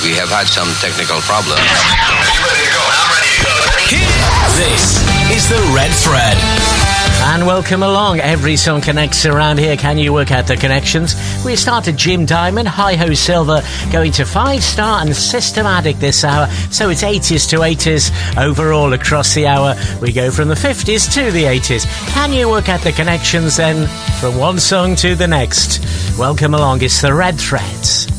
We have had some technical problems. This is the Red Thread. And welcome along. Every song connects around here. Can you work out the connections? We started Jim Diamond, Hi-Ho Silver, going to 5-Star and Systematic this hour. So it's 80s to 80s overall across the hour. We go from the 50s to the 80s. Can you work out the connections then from one song to the next? Welcome along. It's the Red Threads.